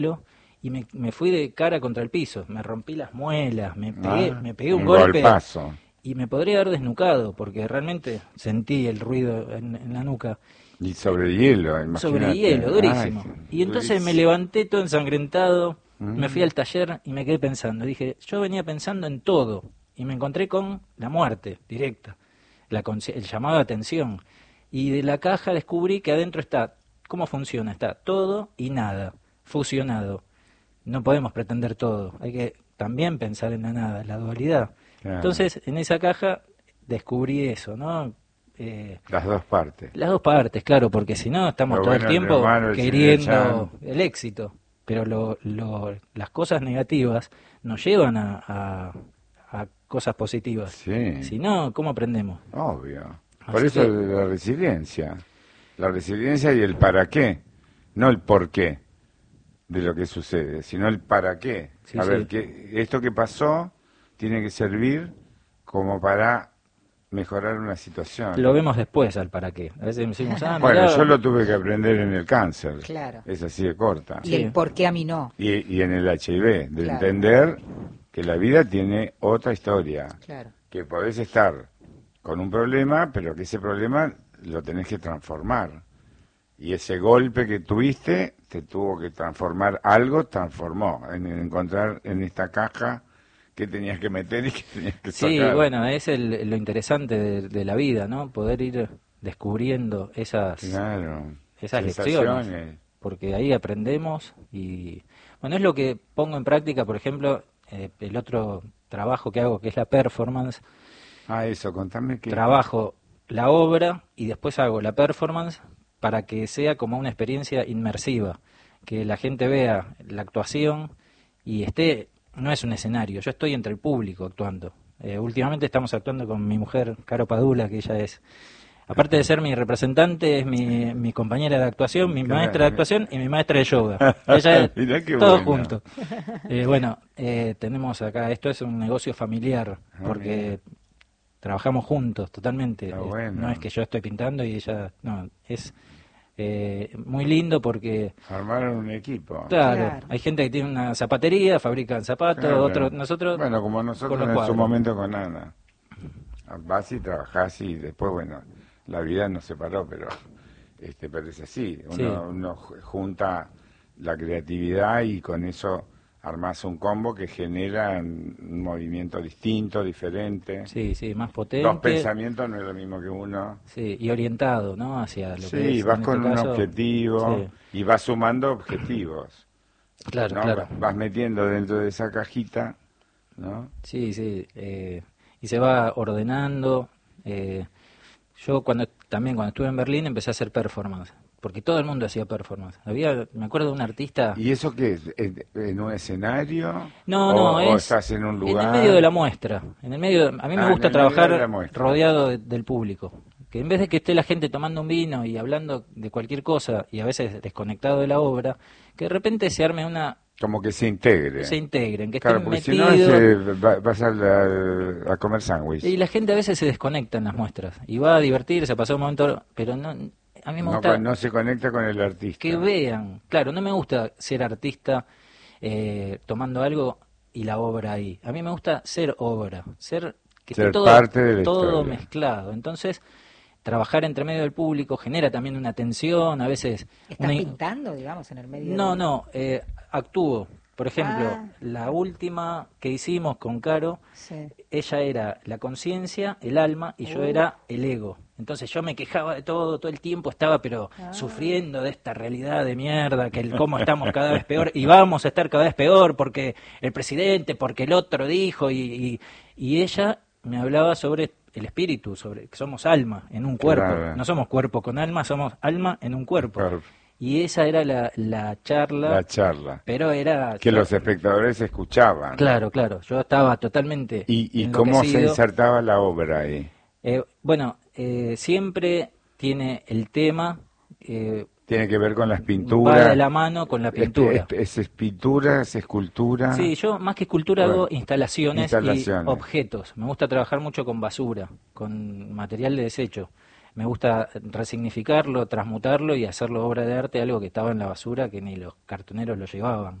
y me fui de cara contra el piso, me rompí las muelas, me pegué un un golpe golpazo. y me podría haber desnucado porque realmente sentí el ruido en la nuca. Y sobre hielo, Sobre imagínate. hielo, durísimo. Ay, Y entonces me durísimo. levanté todo ensangrentado, me fui Mm. al taller y me quedé pensando. Dije, yo venía pensando en todo y me encontré con la muerte directa, el llamado de atención. Y de la caja descubrí que adentro está, ¿cómo funciona? Está todo y nada, fusionado. No podemos pretender todo, hay que también pensar en la nada, la dualidad. Claro. Entonces, en esa caja descubrí eso, ¿no? Las dos partes. Las dos partes, claro, porque si no estamos Lo todo el bueno, tiempo lo malo, el queriendo Shin-Chan. el éxito, pero las cosas negativas nos llevan a cosas positivas. Sí, Si no, ¿cómo aprendemos? obvio. Por Así eso que, la resiliencia y el para qué, no el por qué de lo que sucede, sino el para qué. sí, A ver, sí, que esto que pasó tiene que servir como para mejorar una situación. lo vemos después al para qué. A veces decimos, Bueno, mirá, yo lo tuve que aprender en el cáncer, Claro. es así de corta. Y Sí. el por qué a mí no. Y en el HIV, de Claro. entender que la vida tiene otra historia, Claro. que podés estar con un problema, pero que ese problema lo tenés que transformar. Y ese golpe que tuviste te tuvo que transformar, algo transformó, en encontrar en esta caja que tenías que meter y que tenías que sí, sacar. bueno, es lo interesante de la vida, ¿no? Poder ir descubriendo Claro, esas sensaciones. lecciones, porque ahí aprendemos y, bueno, es lo que pongo en práctica, por ejemplo, el otro trabajo que hago, que es la performance. Ah, eso, contame que... Trabajo la obra y después hago la performance para que sea como una experiencia inmersiva, que la gente vea la actuación y no es un escenario, yo estoy entre el público actuando. Últimamente estamos actuando con mi mujer, Caro Padula, que ella es, aparte de ser mi representante, es mi compañera de actuación, mi Claro. maestra de actuación y mi maestra de yoga. Ella es Mirá qué todo bueno. junto. Tenemos acá, esto es un negocio familiar, porque trabajamos juntos totalmente. Está bueno. No es que yo estoy pintando y ella, no, es muy lindo porque, Armaron un equipo. claro, Claro. hay gente que tiene una zapatería, fabrican zapatos, Claro. otros, nosotros Bueno, como con nosotros los en su cuadros. momento con Ana. Vas y trabajás y después, bueno, la vida nos separó, pero es así. Sí. Uno junta la creatividad y con eso armás un combo que genera un movimiento distinto, diferente. Sí, sí, más Dos potente. pensamientos no es lo mismo que uno. Sí, y orientado, ¿no? Hacia lo que Sí, es, vas en con este un caso, objetivo sí. y vas sumando objetivos. Claro, ¿no? claro. Vas metiendo dentro de esa cajita, ¿no? Sí, sí. Y se va ordenando. Yo también cuando estuve en Berlín empecé a hacer performance, porque todo el mundo hacía performance. Me acuerdo de un artista. ¿Y eso qué es? ¿En un escenario? No, ¿O, no, o es estás en un lugar? en el medio de la muestra. En el medio, a mí me Ah, gusta en el medio de trabajar la muestra. rodeado del público. Que en vez de que esté la gente tomando un vino y hablando de cualquier cosa y a veces desconectado de la obra, que de repente se arme Como que se integre. se integren, que Claro, estén porque si no metidos. vas a comer sándwich. Y la gente a veces se desconecta en las muestras y va a divertirse, a pasar un momento, pero no, a mí me gusta No se conecta con el artista. que vean. Claro, no me gusta ser artista tomando algo y la obra ahí. A mí me gusta ser obra, que Ser esté todo, parte de la todo historia. mezclado. Entonces, trabajar entre medio del público genera también una tensión, a veces... ¿Estás pintando, digamos, en el medio? No, actúo. Por ejemplo, Ah. la última que hicimos con Caro, Sí. ella era la conciencia, el alma, y yo era el ego. Entonces yo me quejaba de todo el tiempo estaba pero sufriendo de esta realidad de mierda, que el cómo estamos cada vez peor, y vamos a estar cada vez peor porque el presidente, porque el otro dijo, y ella me hablaba sobre el espíritu, sobre que somos alma en un cuerpo. Claro. No somos cuerpo con alma, somos alma en un cuerpo. Claro. Y esa era la charla, La charla. pero era... Que los espectadores escuchaban. Claro, yo estaba totalmente ¿Y cómo se enloquecido. insertaba la obra ahí? Siempre tiene el tema, Tiene que ver con las va pinturas. de la mano con la pintura. Es pintura, es escultura. Sí, yo más que escultura Bueno, hago instalaciones y instalaciones. objetos. Me gusta trabajar mucho con basura, con material de desecho. me gusta resignificarlo, transmutarlo y hacerlo obra de arte, algo que estaba en la basura que ni los cartoneros lo llevaban.